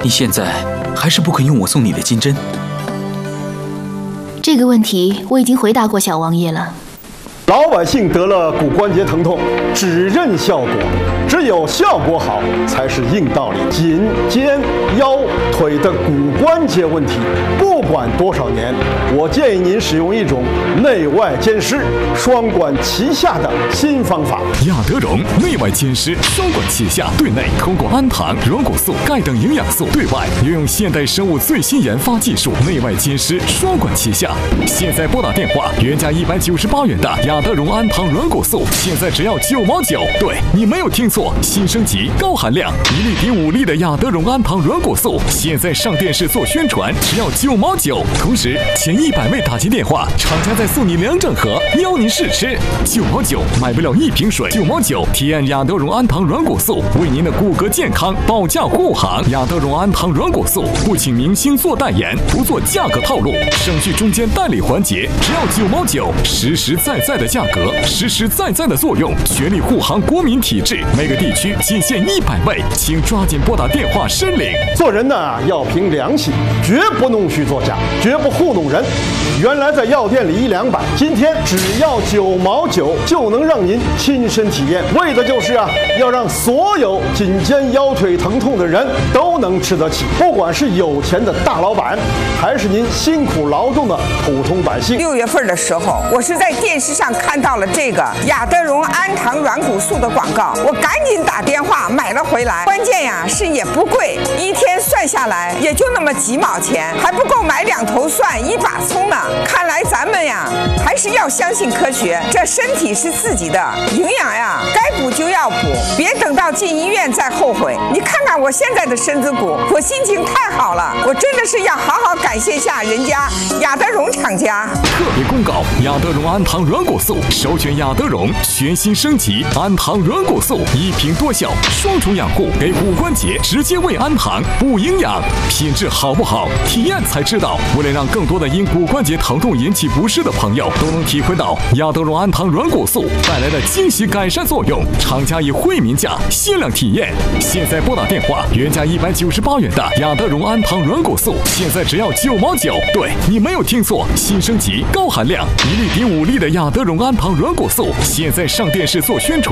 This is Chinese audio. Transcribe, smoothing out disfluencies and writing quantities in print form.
你现在还是不肯用我送你的金针？ 这个问题我已经回答过小王爷了。 老百姓得了骨关节疼痛，只认效果，只有效果好才是硬道理。颈、肩、腰、腿的骨关节问题，不管多少年，我建议您使用一种内外兼施、双管齐下的新方法。 亚德荣内外兼施，双管齐下，对内通过氨糖、软骨素、钙等营养素，对外运用现代生物最新研发技术，内外兼施，双管齐下。现在拨打电话，原价198元的亚德荣氨糖软骨素，现在只要9毛9。对，你没有听错，新升级高含量1粒抵5粒的亚德荣氨糖软骨素，现在上电视做宣传，只要9毛9。同时前100位打进电话，厂家再送你2整盒，邀您试吃。9毛9买不了1瓶水，9毛9体验亚德荣氨糖软骨素，为您的骨骼健康保驾护航。亚德荣氨糖软骨素不请明星做代言，不做价格套路，省去中间代理环节，只要9毛9，实实在在的价格，实实在在的作用，全力护航国民体质。每个地区仅限100位，请抓紧拨打电话申领。 做人呢要凭良心，绝不弄虚作假，绝不糊弄人。原来在药店里1、200，今天只要9毛9就能让您亲身体验，为的就是要让所有颈肩腰腿疼痛的人都能吃得起，不管是有钱的大老板，还是您辛苦劳动的普通百姓。 6月份的时候，我是在电视上看到了这个亚德荣氨糖软骨素的广告，我赶紧打电话买了回来。关键是也不贵，一天算下来也就那么几毛钱，还不够买2头蒜、1把葱呢。看来咱们还是要相信科学，这身体是自己的，营养该补就要补，别等到进医院再后悔。你看看我现在的身子骨，我心情太好了，我真的是要好好感谢下人家亚德荣厂家。 特别公告：亚德荣氨糖软骨素，首选亚德荣全新升级氨糖软骨素，1瓶多效，双重养护，给骨关节直接喂氨糖，补营养，品质好不好？体验才知道。为了让更多的因骨关节疼痛引起不适的朋友都能体会到亚德荣氨糖软骨素带来的惊喜改善作用，厂家以惠民价限量体验。现在拨打电话，原价198元的亚德荣氨糖软骨素，现在只要9毛9。对，你没有听错，新升级高含量1粒抵5粒的亚德荣氨糖软骨素，现在上电视做宣传。